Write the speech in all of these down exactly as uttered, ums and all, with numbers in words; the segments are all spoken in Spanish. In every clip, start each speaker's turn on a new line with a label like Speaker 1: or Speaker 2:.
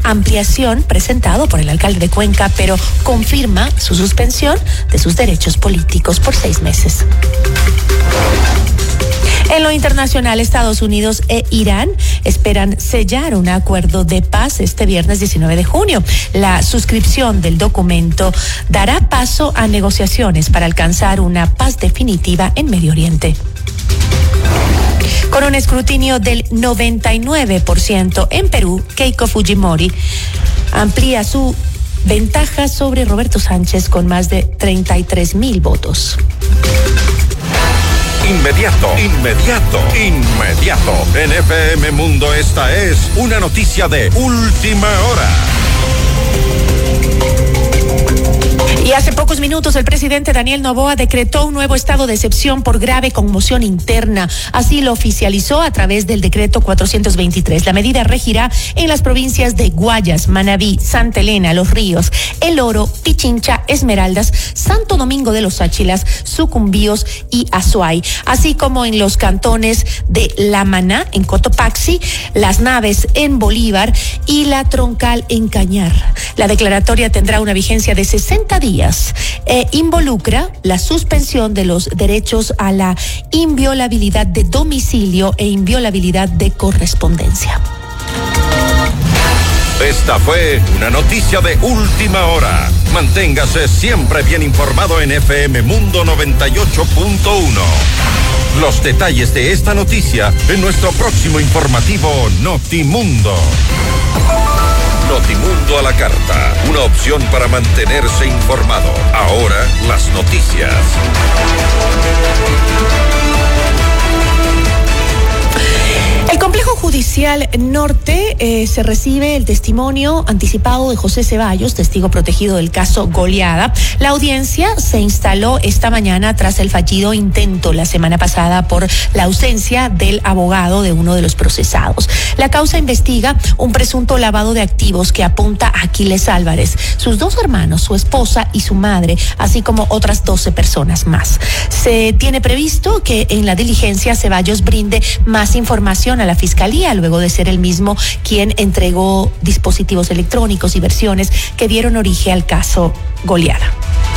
Speaker 1: ampliación presentado por el alcalde de Cuenca, pero confirma su suspensión de sus derechos políticos por seis meses. En lo internacional, Estados Unidos e Irán esperan sellar un acuerdo de paz este viernes diecinueve de junio. La suscripción del documento dará paso a negociaciones para alcanzar una paz definitiva en Medio Oriente. Con un escrutinio del noventa y nueve por ciento en Perú, Keiko Fujimori amplía su ventaja sobre Roberto Sánchez con más de treinta y tres mil votos.
Speaker 2: Inmediato, inmediato, inmediato. En F M Mundo esta es una noticia de última hora.
Speaker 1: Y hace pocos minutos el presidente Daniel Noboa decretó un nuevo estado de excepción por grave conmoción interna. Así lo oficializó a través del decreto cuatrocientos veintitrés. La medida regirá en las provincias de Guayas, Manabí, Santa Elena, Los Ríos, El Oro, Pichincha, Esmeraldas, Santo Domingo de los Áchilas, Sucumbíos y Azuay, así como en los cantones de La Maná, en Cotopaxi, Las Naves en Bolívar y La Troncal en Cañar. La declaratoria tendrá una vigencia de sesenta días. E involucra la suspensión de los derechos a la inviolabilidad de domicilio e inviolabilidad de correspondencia.
Speaker 2: Esta fue una noticia de última hora. Manténgase siempre bien informado en F M Mundo noventa y ocho punto uno. Los detalles de esta noticia en nuestro próximo informativo Notimundo. Notimundo a la carta, una opción para mantenerse informado. Ahora las noticias.
Speaker 1: El Complejo Judicial Norte eh, se recibe el testimonio anticipado de José Ceballos, testigo protegido del caso Goleada. La audiencia se instaló esta mañana tras el fallido intento la semana pasada por la ausencia del abogado de uno de los procesados. La causa investiga un presunto lavado de activos que apunta a Aquiles Álvarez, sus dos hermanos, su esposa y su madre, así como otras doce personas más. Se tiene previsto que en la diligencia Ceballos brinde más información a la Fiscalía, luego de ser el mismo quien entregó dispositivos electrónicos y versiones que dieron origen al caso Goleada.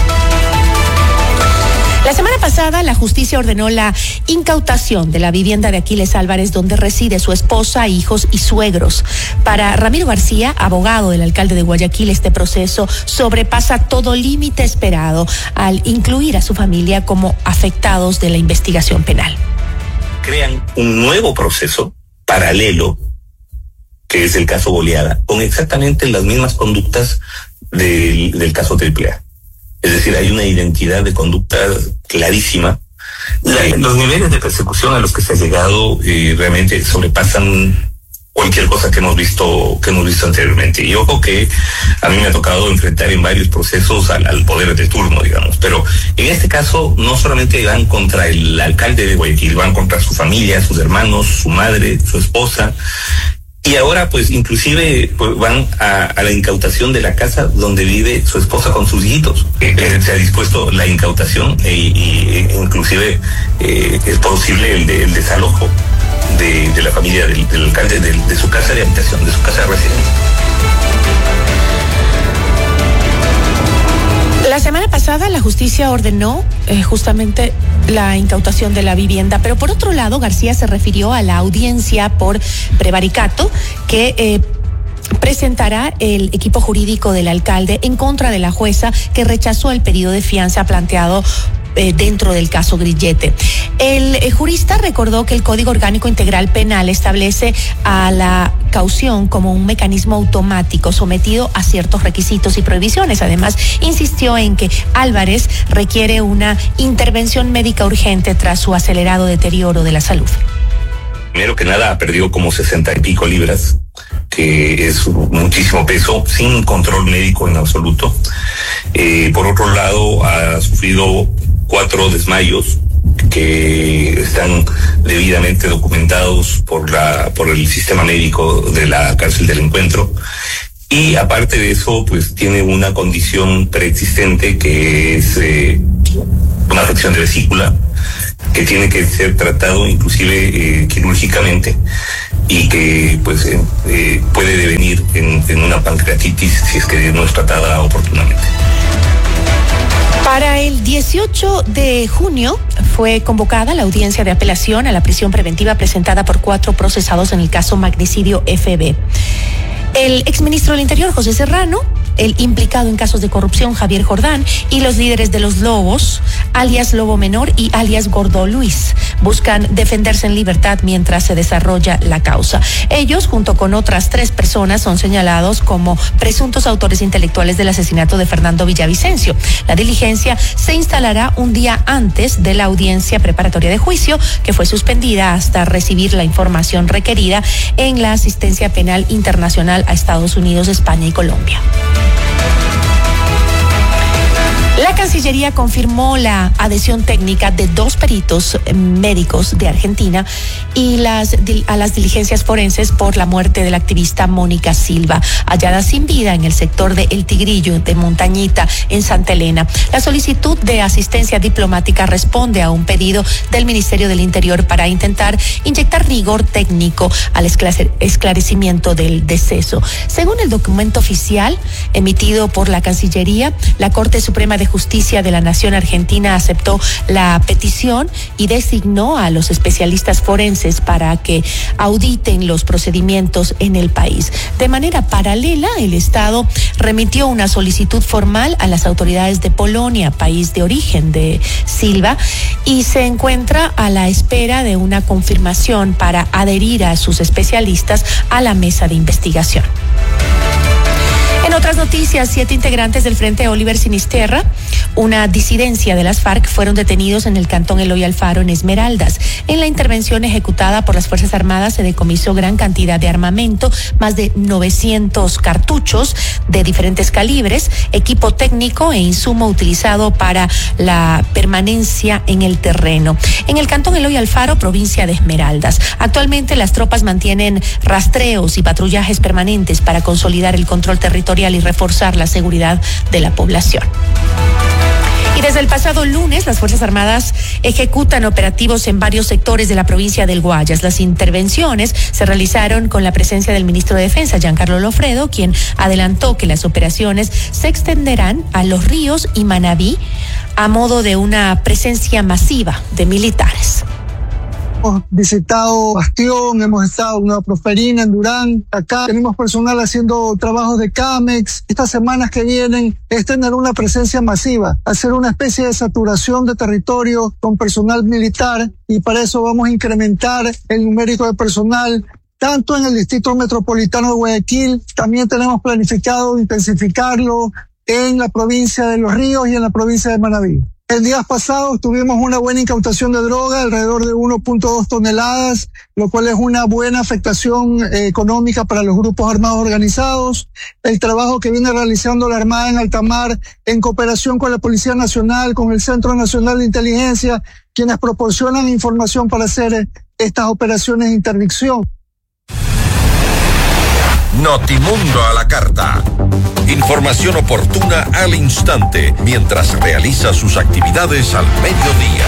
Speaker 1: La semana pasada, la justicia ordenó la incautación de la vivienda de Aquiles Álvarez, donde reside su esposa, hijos y suegros. Para Ramiro García, abogado del alcalde de Guayaquil, este proceso sobrepasa todo límite esperado al incluir a su familia como afectados de la investigación penal.
Speaker 3: Crean un nuevo proceso paralelo, que es el caso Goleada, con exactamente las mismas conductas del, del caso Triple A. Es decir, hay una identidad de conducta clarísima. La, los niveles de persecución a los que se ha llegado eh, realmente sobrepasan cualquier cosa que hemos visto que hemos visto anteriormente. Y ojo que a mí me ha tocado enfrentar en varios procesos al, al poder de turno, digamos. Pero en este caso no solamente van contra el alcalde de Guayaquil, van contra su familia, sus hermanos, su madre, su esposa. Y ahora, pues, inclusive pues, van a, a la incautación de la casa donde vive su esposa con sus hijitos. Eh, se ha dispuesto la incautación e, y, e inclusive eh, es posible el, de, el desalojo de, de la familia del, del alcalde de, de su casa de habitación, de su casa de residencia.
Speaker 1: La semana pasada la justicia ordenó eh, justamente la incautación de la vivienda, pero por otro lado García se refirió a la audiencia por prevaricato que eh, presentará el equipo jurídico del alcalde en contra de la jueza que rechazó el pedido de fianza planteado Eh, dentro del caso Grillete. El eh, jurista recordó que el Código Orgánico Integral Penal establece a la caución como un mecanismo automático sometido a ciertos requisitos y prohibiciones. Además, insistió en que Álvarez requiere una intervención médica urgente tras su acelerado deterioro de la salud.
Speaker 3: Primero que nada, ha perdido como sesenta y pico libras, que es muchísimo peso, sin control médico en absoluto. Eh, por otro lado, ha sufrido cuatro desmayos que están debidamente documentados por la por el sistema médico de la cárcel del Encuentro. Y aparte de eso, pues tiene una condición preexistente que es eh, una afección de vesícula, que tiene que ser tratado inclusive eh, quirúrgicamente, y que pues eh, eh, puede devenir en, en una pancreatitis si es que no es tratada oportunamente.
Speaker 1: Para el dieciocho de junio fue convocada la audiencia de apelación a la prisión preventiva presentada por cuatro procesados en el caso Magnicidio F B. El exministro del Interior, José Serrano, el implicado en casos de corrupción, Javier Jordán, y los líderes de los Lobos, alias Lobo Menor y alias Gordo Luis, buscan defenderse en libertad mientras se desarrolla la causa. Ellos, junto con otras tres personas, son señalados como presuntos autores intelectuales del asesinato de Fernando Villavicencio. La diligencia se instalará un día antes de la audiencia preparatoria de juicio, que fue suspendida hasta recibir la información requerida en la asistencia penal internacional a Estados Unidos, España y Colombia. La Cancillería confirmó la adhesión técnica de dos peritos médicos de Argentina y las a las diligencias forenses por la muerte de la activista Mónica Silva, hallada sin vida en el sector de El Tigrillo de Montañita, en Santa Elena. La solicitud de asistencia diplomática responde a un pedido del Ministerio del Interior para intentar inyectar rigor técnico al esclarecimiento del deceso. Según el documento oficial emitido por la Cancillería, la Corte Suprema de Justicia de la Nación Argentina aceptó la petición y designó a los especialistas forenses para que auditen los procedimientos en el país. De manera paralela, el Estado remitió una solicitud formal a las autoridades de Polonia, país de origen de Silva, y se encuentra a la espera de una confirmación para adherir a sus especialistas a la mesa de investigación. En otras noticias, siete integrantes del Frente Oliver Sinisterra, una disidencia de las FARC, fueron detenidos en el cantón Eloy Alfaro, en Esmeraldas. En la intervención ejecutada por las Fuerzas Armadas se decomisó gran cantidad de armamento, más de novecientos cartuchos de diferentes calibres, equipo técnico e insumo utilizado para la permanencia en el terreno. En el cantón Eloy Alfaro, provincia de Esmeraldas. Actualmente las tropas mantienen rastreos y patrullajes permanentes para consolidar el control territorial y reforzar la seguridad de la población. Y desde el pasado lunes, las Fuerzas Armadas ejecutan operativos en varios sectores de la provincia del Guayas. Las intervenciones se realizaron con la presencia del ministro de Defensa, Giancarlo Lofredo, quien adelantó que las operaciones se extenderán a Los Ríos y Manabí a modo de una presencia masiva de militares.
Speaker 4: Hemos visitado Bastión, hemos estado en Nueva Prosperina, en Durán. Acá tenemos personal haciendo trabajos de CAMEX. Estas semanas que vienen es tener una presencia masiva, hacer una especie de saturación de territorio con personal militar, y para eso vamos a incrementar el numérico de personal tanto en el Distrito Metropolitano de Guayaquil, también tenemos planificado intensificarlo en la provincia de Los Ríos y en la provincia de Manabí. En días pasados tuvimos una buena incautación de droga, alrededor de uno punto dos toneladas, lo cual es una buena afectación eh, económica para los grupos armados organizados. El trabajo que viene realizando la Armada en alta mar en cooperación con la Policía Nacional, con el Centro Nacional de Inteligencia, quienes proporcionan información para hacer eh, estas operaciones de interdicción.
Speaker 2: Notimundo a la carta. Información oportuna al instante mientras realiza sus actividades al mediodía.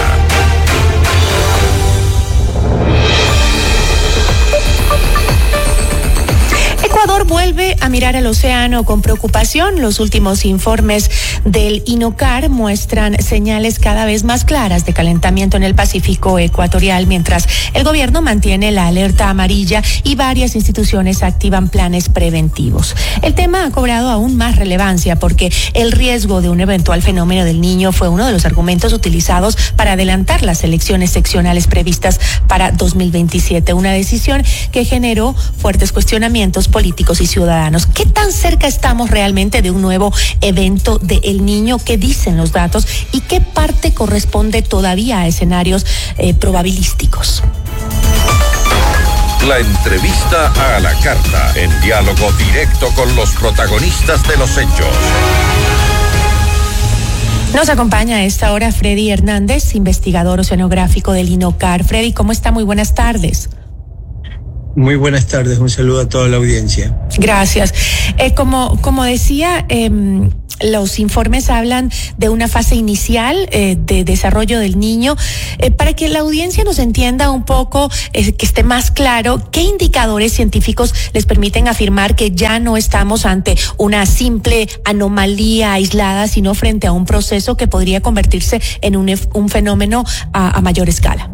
Speaker 1: Ecuador vuelve a mirar al océano con preocupación. Los últimos informes del INOCAR muestran señales cada vez más claras de calentamiento en el Pacífico ecuatorial, mientras el gobierno mantiene la alerta amarilla y varias instituciones activan planes preventivos. El tema ha cobrado aún más relevancia porque el riesgo de un eventual fenómeno del Niño fue uno de los argumentos utilizados para adelantar las elecciones seccionales previstas para dos mil veintisiete, una decisión que generó fuertes cuestionamientos políticos y ciudadanos. ¿Qué tan cerca estamos realmente de un nuevo evento de El Niño? ¿Qué dicen los datos? ¿Y qué parte corresponde todavía a escenarios eh, probabilísticos?
Speaker 2: La entrevista a la carta, en diálogo directo con los protagonistas de los hechos.
Speaker 1: Nos acompaña a esta hora Freddy Hernández, investigador oceanográfico del INOCAR. Freddy, ¿cómo está? Muy buenas tardes.
Speaker 5: Muy buenas tardes, un saludo a toda la audiencia.
Speaker 1: Gracias. Eh, como, como decía, eh, los informes hablan de una fase inicial eh, de desarrollo del niño. Eh, para que la audiencia nos entienda un poco, eh, que esté más claro, ¿qué indicadores científicos les permiten afirmar que ya no estamos ante una simple anomalía aislada, sino frente a un proceso que podría convertirse en un, un fenómeno a, a mayor escala?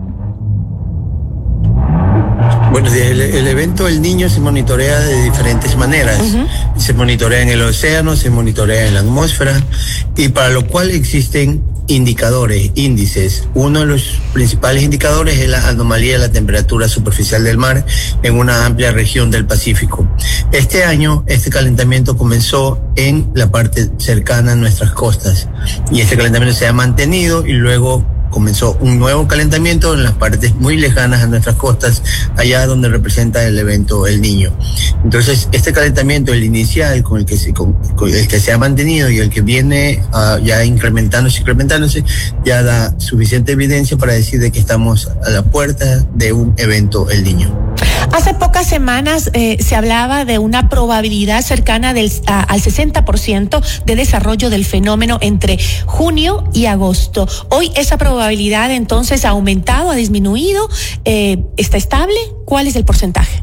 Speaker 6: Bueno, el, el evento del niño se monitorea de diferentes maneras. Uh-huh. Se monitorea en el océano, se monitorea en la atmósfera, y para lo cual existen indicadores, índices. Uno de los principales indicadores es la anomalía de la temperatura superficial del mar en una amplia región del Pacífico. Este año, este calentamiento comenzó en la parte cercana a nuestras costas, y este calentamiento se ha mantenido, y luego comenzó un nuevo calentamiento en las partes muy lejanas a nuestras costas, allá donde representa el evento El Niño. Entonces, este calentamiento, el inicial, con el que se, con, con el que se ha mantenido y el que viene uh, ya incrementándose, incrementándose, ya da suficiente evidencia para decir de que estamos a la puerta de un evento El Niño.
Speaker 1: Hace pocas semanas eh, se hablaba de una probabilidad cercana del, a, al sesenta por ciento de desarrollo del fenómeno entre junio y agosto. Hoy esa probabilidad entonces ha aumentado, ha disminuido, eh, ¿está estable? ¿Cuál es el porcentaje?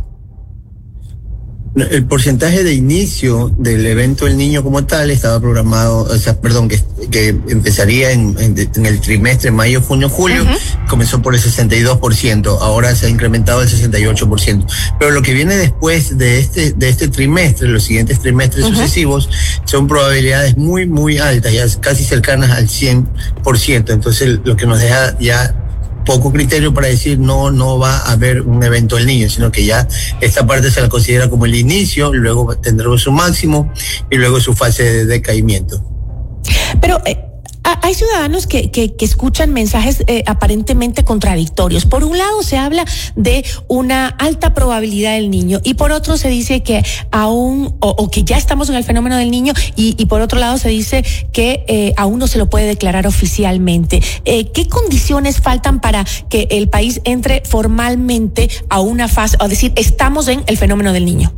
Speaker 6: El porcentaje de inicio del evento El Niño como tal estaba programado, o sea, perdón, que, que empezaría en, en, en el trimestre mayo, junio, julio, uh-huh. Comenzó por el sesenta y dos por ciento, ahora se ha incrementado el sesenta y ocho por ciento. Pero lo que viene después de este, de este trimestre, los siguientes trimestres uh-huh. sucesivos, son probabilidades muy, muy altas, ya casi cercanas al cien por ciento. Entonces, lo que nos deja ya poco criterio para decir no, no va a haber un evento El Niño, sino que ya esta parte se la considera como el inicio, luego tendremos su máximo y luego su fase de decaimiento.
Speaker 1: Pero eh, hay ciudadanos que, que, que escuchan mensajes eh, aparentemente contradictorios. Por un lado se habla de una alta probabilidad del niño, y por otro se dice que aún, o, o que ya estamos en el fenómeno del niño, y, y por otro lado se dice que eh, aún no se lo puede declarar oficialmente. Eh, ¿Qué condiciones faltan para que el país entre formalmente a una fase, o decir, estamos en el fenómeno del niño?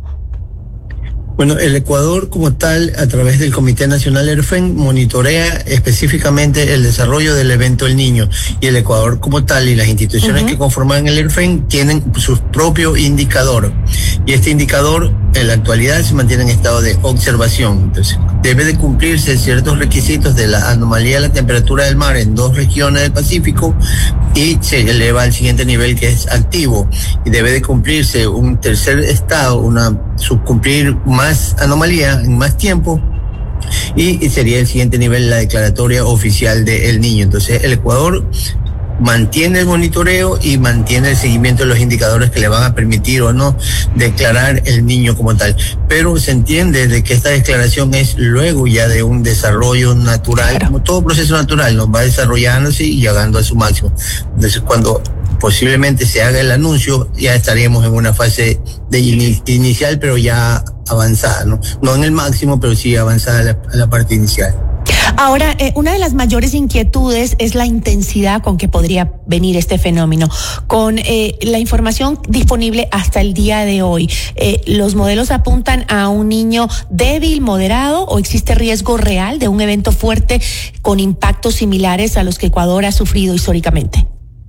Speaker 6: Bueno, el Ecuador como tal, a través del Comité Nacional ERFEN, monitorea específicamente el desarrollo del evento El Niño, y el Ecuador como tal y las instituciones uh-huh. que conforman el ERFEN tienen su propio indicador, y este indicador en la actualidad se mantiene en estado de observación. Entonces, debe de cumplirse ciertos requisitos de la anomalía de la temperatura del mar en dos regiones del Pacífico, y se eleva al siguiente nivel, que es activo, y debe de cumplirse un tercer estado, una subcumplir más anomalía en más tiempo, y sería el siguiente nivel la declaratoria oficial de El Niño. Entonces, el Ecuador mantiene el monitoreo y mantiene el seguimiento de los indicadores que le van a permitir o no declarar El Niño como tal, pero se entiende de que esta declaración es luego ya de un desarrollo natural, como todo proceso natural, nos va desarrollándose y llegando a su máximo. Entonces, cuando posiblemente se haga el anuncio, ya estaríamos en una fase de in- inicial, pero ya avanzada, ¿no? No en el máximo, pero sí avanzada a la, a la parte inicial.
Speaker 1: Ahora, eh, una de las mayores inquietudes es la intensidad con que podría venir este fenómeno. Con eh, la información disponible hasta el día de hoy, eh, ¿los modelos apuntan a un niño débil, moderado, o existe riesgo real de un evento fuerte con impactos similares a los que Ecuador ha sufrido históricamente?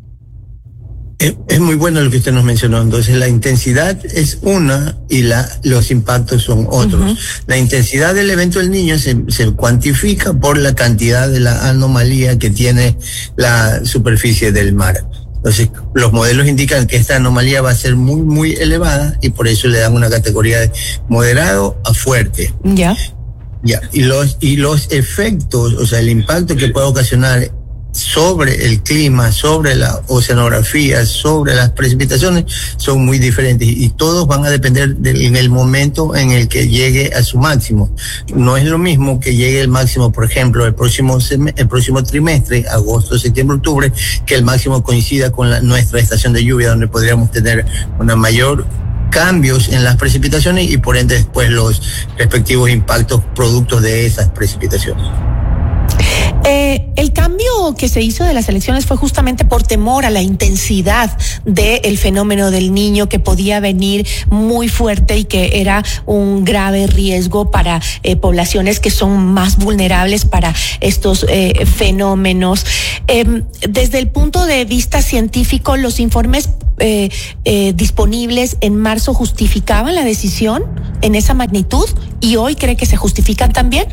Speaker 6: Es, es muy bueno lo que usted nos mencionó. Entonces, la intensidad es una y la, los impactos son otros. Uh-huh. La intensidad del evento del niño se, se cuantifica por la cantidad de la anomalía que tiene la superficie del mar. Entonces, los modelos indican que esta anomalía va a ser muy, muy elevada, y por eso le dan una categoría de moderado a fuerte.
Speaker 1: Ya.
Speaker 6: Ya. Y los, y los efectos, o sea, el impacto que puede ocasionar sobre el clima, sobre la oceanografía, sobre las precipitaciones, son muy diferentes, y todos van a depender de, en el momento en el que llegue a su máximo. No es lo mismo que llegue el máximo, por ejemplo, el próximo sem- el próximo trimestre, agosto, septiembre, octubre, que el máximo coincida con la, nuestra estación de lluvia, donde podríamos tener una mayor cambios en las precipitaciones y por ende después los respectivos impactos productos de esas precipitaciones.
Speaker 1: Eh, el cambio que se hizo de las elecciones fue justamente por temor a la intensidad del fenómeno del Niño, que podía venir muy fuerte y que era un grave riesgo para eh, poblaciones que son más vulnerables para estos eh, fenómenos. Eh, desde el punto de vista científico, los informes eh, eh, disponibles en marzo justificaban la decisión en esa magnitud, y hoy cree que se justifican también.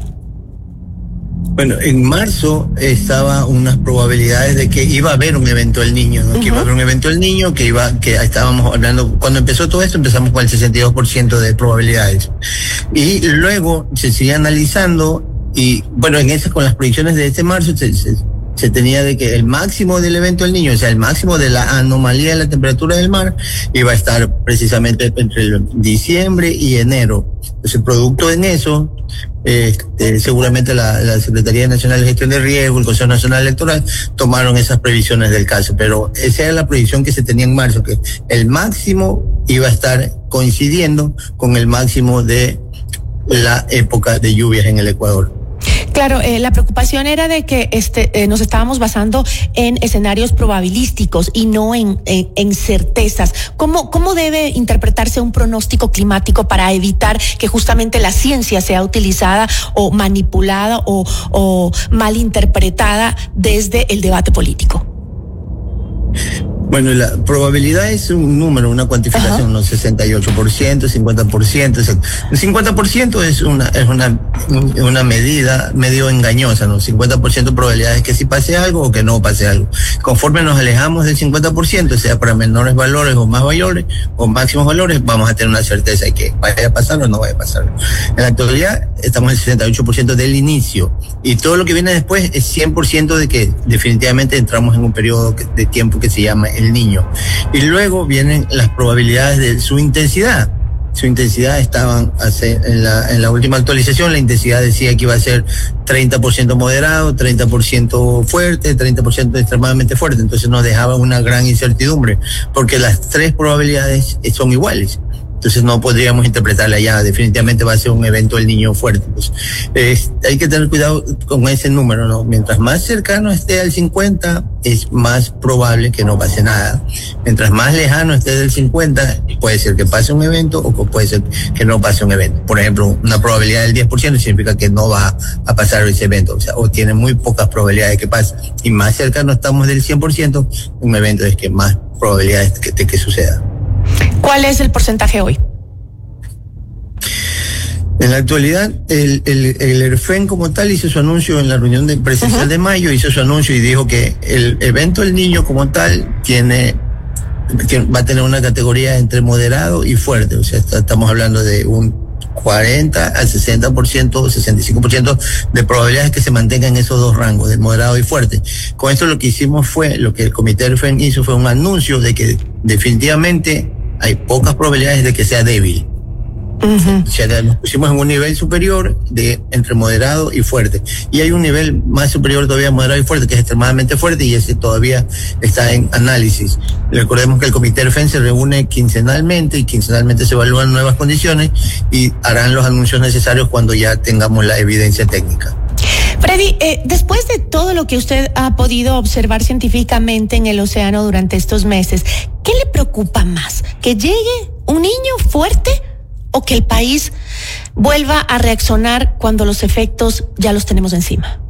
Speaker 6: Bueno, en marzo estaba unas probabilidades de que iba a haber un evento del Niño, ¿no? Uh-huh. Que iba a haber un evento del Niño, que iba, que estábamos hablando, cuando empezó todo esto empezamos con el sesenta y dos por ciento de probabilidades. Y luego se sigue analizando, y bueno, en esas, con las predicciones de este marzo, se, se, se tenía de que el máximo del evento del Niño, o sea, el máximo de la anomalía de la temperatura del mar, iba a estar precisamente entre el diciembre y enero. Entonces, producto en eso, este, seguramente la, la Secretaría Nacional de Gestión de Riesgo, el Consejo Nacional Electoral, tomaron esas previsiones del caso, pero esa era la previsión que se tenía en marzo, que el máximo iba a estar coincidiendo con el máximo de la época de lluvias en el Ecuador.
Speaker 1: Claro, eh, la preocupación era de que este eh, nos estábamos basando en escenarios probabilísticos y no en, en, en certezas. ¿Cómo, ¿Cómo debe interpretarse un pronóstico climático para evitar que justamente la ciencia sea utilizada o manipulada o, o malinterpretada desde el debate político?
Speaker 6: Bueno, la probabilidad es un número, una cuantificación, uh-huh. ¿no? sesenta y ocho por ciento, cincuenta por ciento. El cincuenta por ciento es una, es una, una medida medio engañosa, ¿no? cincuenta por ciento probabilidades que sí pase algo o que no pase algo. Conforme nos alejamos del cincuenta por ciento, sea para menores valores o más valores, o máximos valores, vamos a tener una certeza de que vaya a pasar o no vaya a pasar. En la actualidad, estamos en el sesenta y ocho por ciento del inicio. Y todo lo que viene después es cien por ciento de que definitivamente entramos en un periodo de tiempo que se llama el Niño. Y luego vienen las probabilidades de su intensidad. Su intensidad estaban hace, en la en la última actualización, la intensidad decía que iba a ser treinta por ciento moderado, treinta por ciento fuerte, treinta por ciento extremadamente fuerte. Entonces nos dejaba una gran incertidumbre, porque las tres probabilidades son iguales. Entonces no podríamos interpretarla ya, definitivamente va a ser un evento del Niño fuerte. Entonces, eh, hay que tener cuidado con ese número, ¿no? Mientras más cercano esté al cincuenta, es más probable que no pase nada. Mientras más lejano esté del cincuenta, puede ser que pase un evento o puede ser que no pase un evento. Por ejemplo, una probabilidad del diez por ciento significa que no va a pasar ese evento, o sea, o tiene muy pocas probabilidades de que pase. Y más cercano estamos del cien por ciento, un evento es que más probabilidades de que, de que suceda.
Speaker 1: ¿Cuál es el porcentaje hoy?
Speaker 6: En la actualidad, el, el, el ERFEN como tal hizo su anuncio en la reunión de presencial uh-huh. de mayo, hizo su anuncio y dijo que el evento del Niño como tal tiene, que va a tener una categoría entre moderado y fuerte. O sea, está, estamos hablando de un cuarenta al sesenta por ciento, sesenta y cinco por ciento de probabilidades que se mantengan esos dos rangos, de moderado y fuerte. Con esto lo que hicimos fue, lo que el comité ERFEN hizo fue un anuncio de que definitivamente hay pocas probabilidades de que sea débil. Uh-huh. O sea, nos pusimos en un nivel superior de entre moderado y fuerte, y hay un nivel más superior todavía, moderado y fuerte, que es extremadamente fuerte, y ese todavía está en análisis. Recordemos que el comité ERFEN se reúne quincenalmente y quincenalmente se evalúan nuevas condiciones y harán los anuncios necesarios cuando ya tengamos la evidencia técnica.
Speaker 1: Freddy, eh, después de todo lo que usted ha podido observar científicamente en el océano durante estos meses, ¿qué le preocupa más? ¿Que llegue un niño fuerte o que el país vuelva a reaccionar cuando los efectos ya los tenemos encima?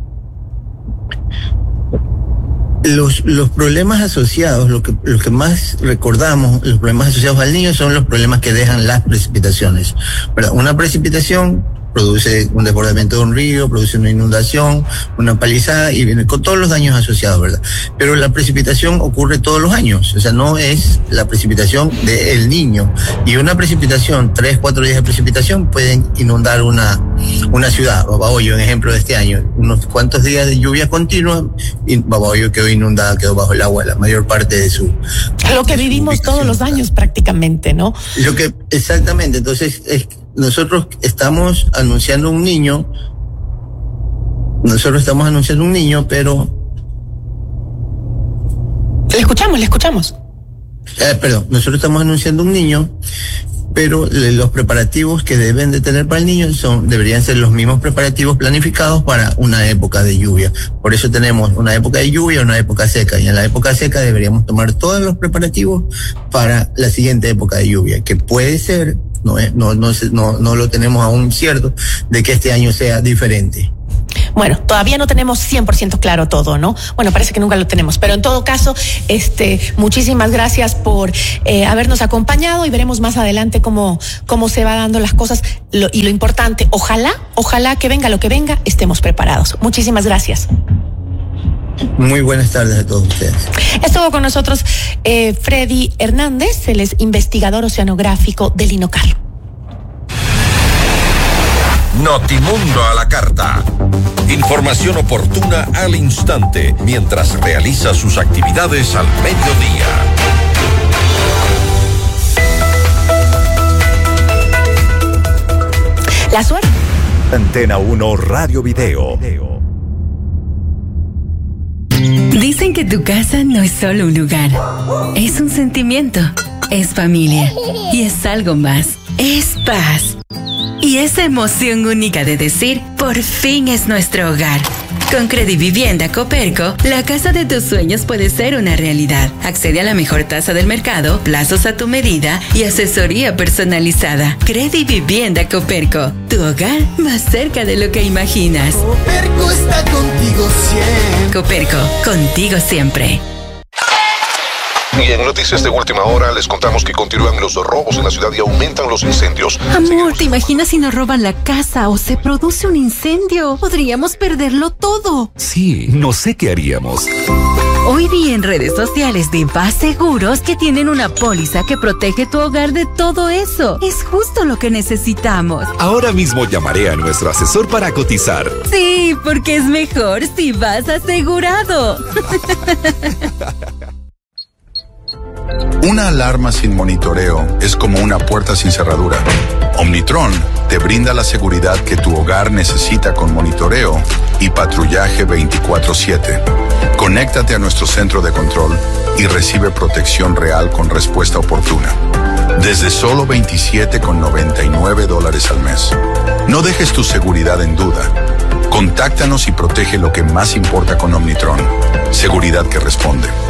Speaker 6: Los, los problemas asociados, lo que, lo que más recordamos, los problemas asociados al niño son los problemas que dejan las precipitaciones, ¿verdad? Una precipitación produce un desbordamiento de un río, produce una inundación, una palizada y viene con todos los daños asociados, ¿verdad? Pero la precipitación ocurre todos los años, o sea, no es la precipitación del Niño. Y una precipitación, tres, cuatro días de precipitación pueden inundar una, una ciudad. Babahoyo, un ejemplo de este año, unos cuantos días de lluvia continua y Babahoyo quedó inundada, quedó bajo el agua la mayor parte de su...
Speaker 1: Lo que vivimos todos los años prácticamente, ¿no?
Speaker 6: Lo que, exactamente, entonces es nosotros estamos anunciando un niño, nosotros estamos anunciando un niño, pero...
Speaker 1: Le escuchamos, le escuchamos.
Speaker 6: Eh, perdón, nosotros estamos anunciando un niño, pero los preparativos que deben de tener para el niño son deberían ser los mismos preparativos planificados para una época de lluvia. Por eso tenemos una época de lluvia y una época seca, y en la época seca deberíamos tomar todos los preparativos para la siguiente época de lluvia, que puede ser, no es, no, no, no, no lo tenemos aún cierto, de que este año sea diferente.
Speaker 1: Bueno, todavía no tenemos cien por ciento claro todo, ¿no? Bueno, parece que nunca lo tenemos, pero en todo caso, este, muchísimas gracias por eh, habernos acompañado, y veremos más adelante cómo, cómo se va dando las cosas. Lo, y lo importante, ojalá, ojalá que venga lo que venga, estemos preparados. Muchísimas gracias.
Speaker 6: Muy buenas tardes a todos ustedes.
Speaker 1: Estuvo con nosotros eh, Freddy Hernández, él es investigador oceanográfico del INOCAR.
Speaker 2: Notimundo a la carta. Información oportuna al instante mientras realiza sus actividades al mediodía.
Speaker 1: La suerte.
Speaker 7: Antena uno Radio Video.
Speaker 8: Dicen que tu casa no es solo un lugar, es un sentimiento, es familia y es algo más, es paz. Y esa emoción única de decir, por fin es nuestro hogar. Con Credivivienda Coperco, la casa de tus sueños puede ser una realidad. Accede a la mejor tasa del mercado, plazos a tu medida y asesoría personalizada. Credivivienda Coperco, tu hogar más cerca de lo que imaginas.
Speaker 9: Coperco está contigo siempre.
Speaker 8: Coperco, contigo siempre.
Speaker 10: Y en noticias de última hora les contamos que continúan los robos en la ciudad y aumentan los incendios.
Speaker 11: Amor,
Speaker 10: Seguimos.
Speaker 11: ¿te imaginas si nos roban la casa o se produce un incendio? Podríamos perderlo todo.
Speaker 7: Sí, no sé qué haríamos.
Speaker 11: Hoy vi en redes sociales de Vaz Seguros que tienen una póliza que protege tu hogar de todo eso. Es justo lo que necesitamos.
Speaker 7: Ahora mismo llamaré a nuestro asesor para cotizar.
Speaker 11: Sí, porque es mejor si vas asegurado.
Speaker 12: Una alarma sin monitoreo es como una puerta sin cerradura. Omnitron te brinda la seguridad que tu hogar necesita con monitoreo y patrullaje veinticuatro siete. Conéctate a nuestro centro de control y recibe protección real con respuesta oportuna. Desde solo veintisiete con noventa y nueve dólares al mes. No dejes tu seguridad en duda. Contáctanos y protege lo que más importa con Omnitron. Seguridad que responde.